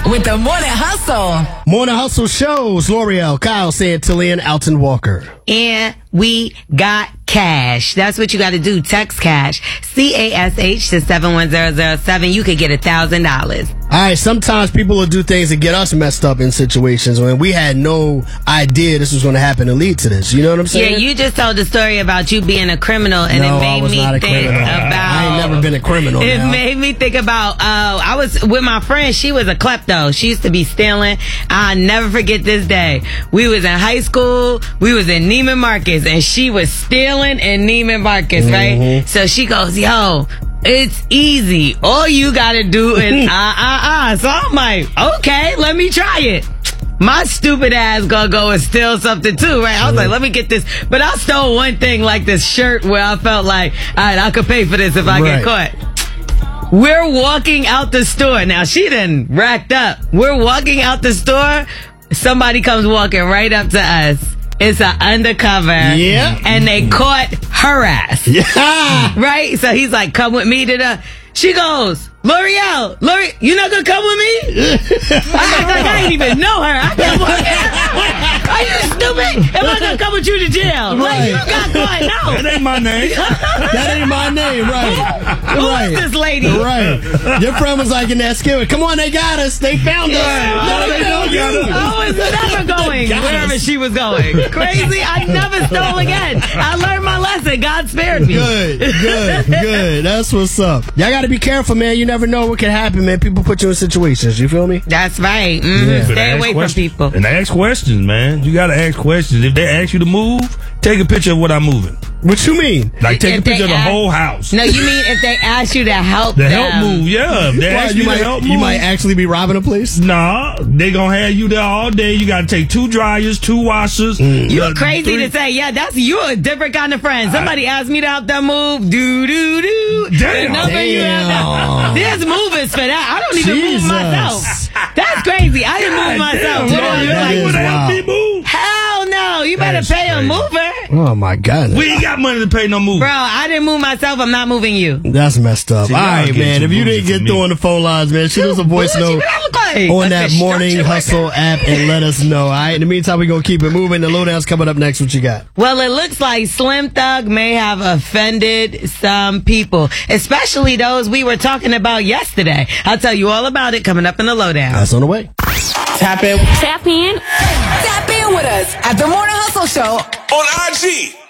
with the Morning Hustle. Morning Hustle shows L'Oreal, Kyle Santillan, Alton Walker. And we got cash. That's what you got to do. Text cash. CASH to 71007. You could get $1,000. All right, sometimes people will do things that get us messed up in situations when we had no idea this was going to happen and lead to this. You know what I'm saying? Yeah, you just told the story about you being a criminal, and No, it made I was me not a think criminal. about. I ain't never been a criminal. It now. made me think about. I was with my friend. She was a klepto. She used to be stealing. I'll never forget this day. We was in high school. We was in Neiman Marcus, and she was stealing in Neiman Marcus, right? So she goes, "Yo, it's easy. All you gotta do is So I'm like, okay, let me try it. My stupid ass gonna go and steal something too, right? I was like, let me get this. But I stole one thing, like this shirt, where I felt like, all right, I could pay for this if I get caught. We're walking out the store. Now, she done racked up. We're walking out the store. Somebody comes walking right up to us. It's an undercover. Yeah. And they caught her ass. Yeah. Right? So he's like, come with me to the... She goes, L'Oreal, you not gonna come with me? I didn't even know her. I come with Are you stupid? Am I gonna come with you to jail? Like, you got caught. No. That ain't my name. That ain't my name, right? Who is this lady? Right. Your friend was like in that skill. Come on, they got us. They found us. No, they don't got us. I was never going Got wherever us. she was going. Crazy. I never stole again. I learned my lesson. God spared me. Good. That's what's up. Y'all got to be careful, man. You never know what can happen, man. People put you in situations. You feel me? That's right. Yeah. Stay away from people. And ask questions, man. You gotta ask questions. If they ask you to move, take a picture of what I'm moving. What you mean? Like, take If a picture of they the ask- whole house. No, you mean if they ask you to help The them. help move, yeah. If they Well, ask you to help move. you might actually be robbing a place. Nah, they gonna have you there all day. You gotta take 2 dryers, 2 washers. You're crazy to say, yeah, you're a different kind of friend. Somebody asked me to help them move. Do. Damn. The number you have. There's movers for that. I don't even move Jesus. myself. That's crazy. I didn't move myself. What are you that like? is You wanna help wild. me move? Hell no. You better That's pay a crazy. mover. Oh my God. We ain't got money to pay no move. Bro, I didn't move myself. I'm not moving you. That's messed up. See, All y'all right, getting man. too If you bougie didn't get for through me. on the phone lines, man, shoot us a voice What note you look like? on That's that a Morning structure right Hustle app and let us know. All right. In the meantime, we're going to keep it moving. The lowdown's coming up next. What you got? Well, it looks like Slim Thug may have offended some people, especially those we were talking about yesterday. I'll tell you all about it coming up in the lowdown. That's on the way. Tap in. Tap in with us at the Morning Hustle Show On IG.